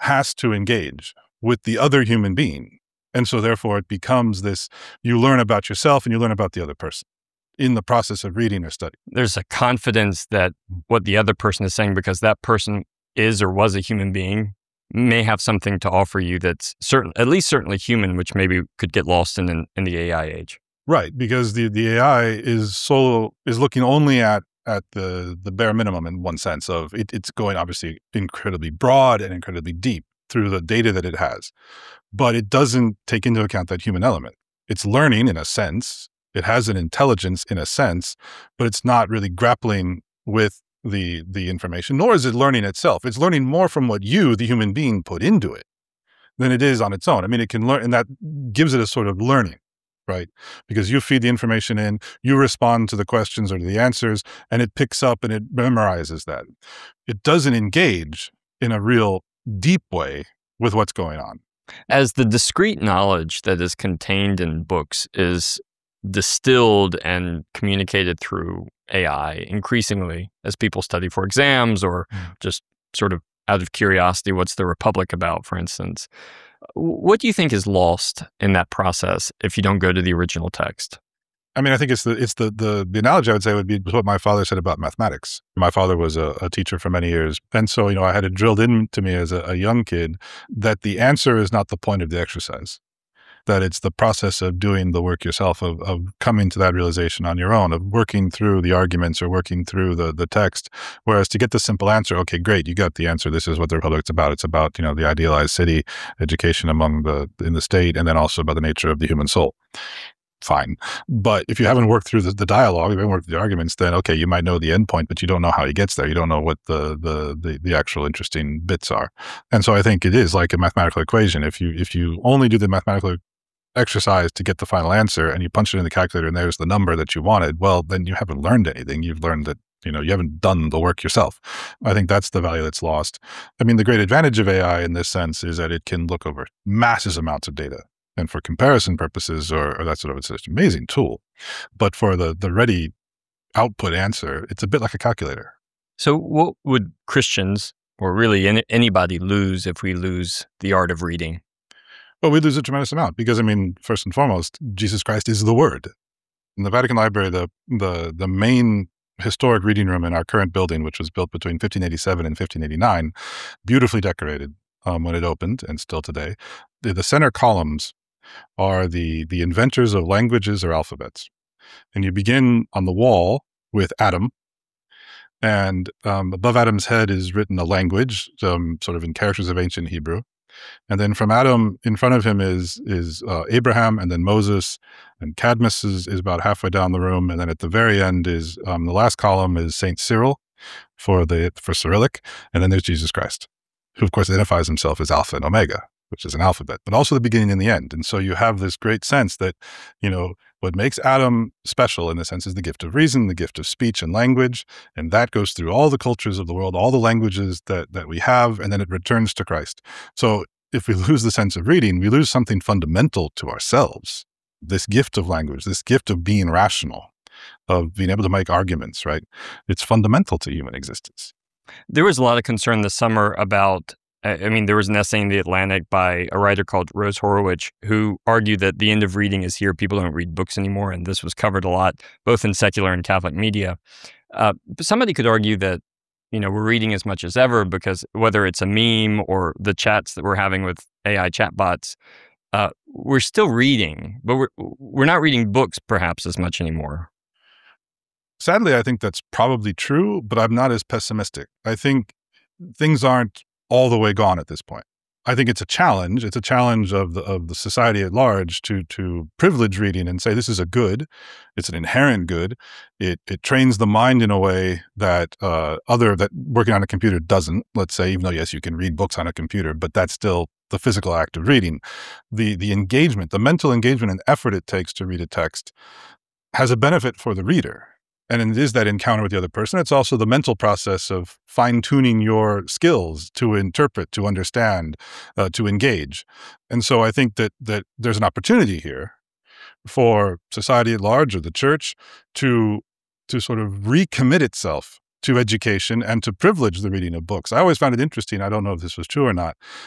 has to engage with the other human being. And so therefore it becomes this, you learn about yourself and you learn about the other person in the process of reading or studying. There's a confidence that what the other person is saying, because that person is or was a human being, may have something to offer you that's at least certainly human, which maybe could get lost in the AI age. Right, because the AI is looking only at the bare minimum in one sense of it's going obviously incredibly broad and incredibly deep through the data that it has, but it doesn't take into account that human element. It's learning in a sense, it has an intelligence in a sense, but it's not really grappling with the information, nor is it learning itself. It's learning more from what you, the human being, put into it than it is on its own. I mean, it can learn, and that gives it a sort of learning, right? Because you feed the information in, you respond to the questions or to the answers, and it picks up and it memorizes that. It doesn't engage in a real deep way with what's going on. As the discrete knowledge that is contained in books is distilled and communicated through AI increasingly as people study for exams or just sort of out of curiosity, what's the Republic about, for instance? What do you think is lost in that process if you don't go to the original text? I mean, I think it's the analogy I would say would be what my father said about mathematics. My father was a teacher for many years. And so, I had it drilled into me as a young kid that the answer is not the point of the exercise, that it's the process of doing the work yourself, of coming to that realization on your own, of working through the arguments or working through the text. Whereas to get the simple answer, okay, great, you got the answer. This is what the Republic's about. It's about, the idealized city, education in the state, and then also about the nature of the human soul. Fine. But if you haven't worked through the dialogue, if you haven't worked through the arguments, then okay, you might know the end point, but you don't know how he gets there. You don't know what the actual interesting bits are. And so I think it is like a mathematical equation. If you only do the mathematical exercise to get the final answer and you punch it in the calculator and there's the number that you wanted, well, then you haven't learned anything. You've learned that, you haven't done the work yourself. I think that's the value that's lost. I mean, the great advantage of AI in this sense is that it can look over massive amounts of data. And for comparison purposes or that sort of, it's an amazing tool. But for the ready output answer, it's a bit like a calculator. So what would Christians, or really anybody, lose if we lose the art of reading? Well, we lose a tremendous amount because, I mean, first and foremost, Jesus Christ is the Word. In the Vatican Library, the main historic reading room in our current building, which was built between 1587 and 1589, beautifully decorated when it opened and still today. The center columns are the inventors of languages or alphabets. And you begin on the wall with Adam, and above Adam's head is written a language, sort of in characters of ancient Hebrew. And then from Adam, in front of him is Abraham, and then Moses, and Cadmus is about halfway down the room. And then at the very end is, the last column is Saint Cyril for Cyrillic. And then there's Jesus Christ, who of course identifies himself as Alpha and Omega, which is an alphabet, but also the beginning and the end. And so you have this great sense that, what makes Adam special in a sense is the gift of reason, the gift of speech and language. And that goes through all the cultures of the world, all the languages that we have, and then it returns to Christ. So if we lose the sense of reading, we lose something fundamental to ourselves. This gift of language, this gift of being rational, of being able to make arguments, right? It's fundamental to human existence. There was a lot of concern this summer about, there was an essay in The Atlantic by a writer called Rose Horowitz who argued that the end of reading is here. People don't read books anymore. And this was covered a lot, both in secular and Catholic media. But somebody could argue that, we're reading as much as ever because whether it's a meme or the chats that we're having with AI chatbots, we're still reading, but we're not reading books perhaps as much anymore. Sadly, I think that's probably true, but I'm not as pessimistic. I think things aren't all the way gone at this point. I think it's a challenge. It's a challenge of the society at large to privilege reading and say this is a good. It's an inherent good. It trains the mind in a way that that working on a computer doesn't. Let's say, even though yes, you can read books on a computer, but that's still the physical act of reading. The engagement, the mental engagement and effort it takes to read a text has a benefit for the reader. And it is that encounter with the other person. It's also the mental process of fine-tuning your skills to interpret, to understand, to engage. And so I think that there's an opportunity here for society at large or the church to sort of recommit itself to education and to privilege the reading of books. I always found it interesting, I don't know if this was true or not,